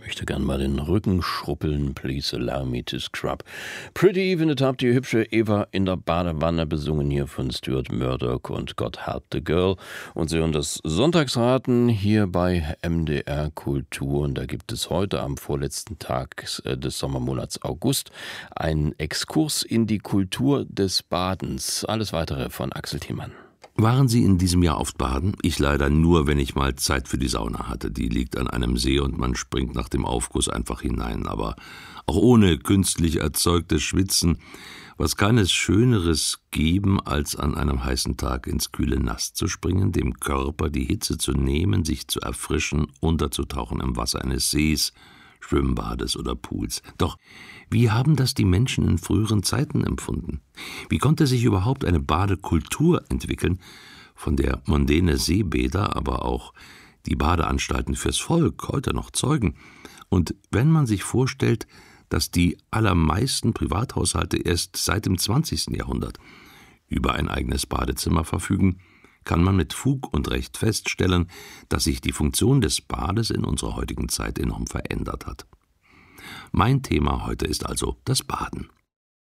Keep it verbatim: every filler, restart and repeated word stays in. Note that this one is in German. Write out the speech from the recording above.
Möchte gern mal den Rücken schrubbeln, please allow me to scrub. Pretty Even It Up, die hübsche Eva in der Badewanne, besungen hier von Stuart Murdoch und God Help the Girl. Und Sie hören das Sonntagsraten hier bei M D R Kultur. Und da gibt es heute am vorletzten Tag des Sommermonats August einen Exkurs in die Kultur des Badens. Alles Weitere von Axel Thiemann. Waren Sie in diesem Jahr oft baden? Ich leider nur, wenn ich mal Zeit für die Sauna hatte. Die liegt an einem See und man springt nach dem Aufguss einfach hinein. Aber auch ohne künstlich erzeugtes Schwitzen, was kann es Schöneres geben, als an einem heißen Tag ins kühle Nass zu springen, dem Körper die Hitze zu nehmen, sich zu erfrischen, unterzutauchen im Wasser eines Sees, Schwimmbades oder Pools. Doch wie haben das die Menschen in früheren Zeiten empfunden? Wie konnte sich überhaupt eine Badekultur entwickeln, von der mondäne Seebäder, aber auch die Badeanstalten fürs Volk heute noch zeugen? Und wenn man sich vorstellt, dass die allermeisten Privathaushalte erst seit dem zwanzigsten Jahrhundert über ein eigenes Badezimmer verfügen, kann man mit Fug und Recht feststellen, dass sich die Funktion des Bades in unserer heutigen Zeit enorm verändert hat. Mein Thema heute ist also das Baden.